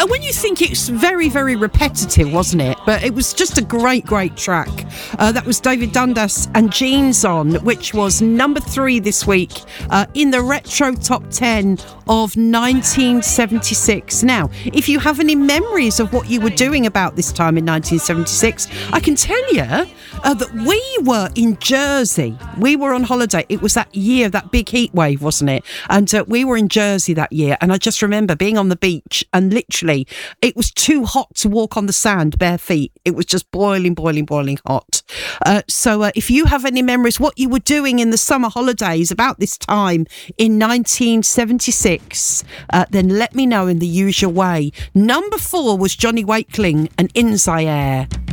And when you think it's very, very repetitive, wasn't it? But it was just a great, great track. That was David Dundas and Jeans On, which was number 3 this week in the Retro Top 10 of 1976. Now, if you have any memories of what you were doing about this time in 1976, I can tell you that we were in Jersey. We were on holiday. It was that year, that big heat wave, wasn't it? And we were in Jersey that year. And I just remember being on the beach and literally it was too hot to walk on the sand bare feet. It was just boiling, boiling, boiling hot. So if you have any memories, what you were doing in the summer holidays about this time in 1976, then let me know in the usual way. Number 4 was Johnny Wakeling and In Zaire.